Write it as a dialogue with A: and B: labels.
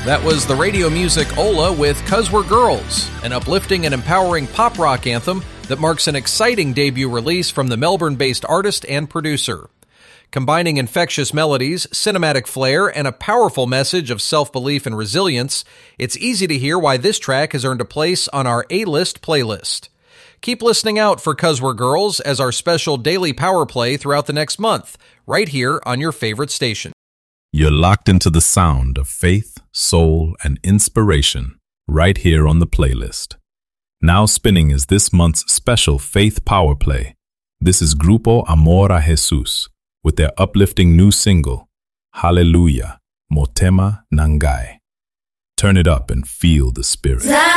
A: That was the radio music Ola with 'Cause We're Girls, an uplifting and empowering pop rock anthem that marks an exciting debut release from the Melbourne-based artist and producer. Combining infectious melodies, cinematic flair, and a powerful message of self-belief and resilience, it's easy to hear why this track has earned a place on our A-List playlist. Keep listening out for 'Cause We're Girls as our special daily power play throughout the next month, right here on your favorite station.
B: You're locked into the sound of faith, soul, and inspiration right here on the playlist. Now spinning is this month's special Faith Power Play. This is Grupo Amor a Jesus with their uplifting new single, Hallelujah, Motema Nangai. Turn it up and feel the spirit.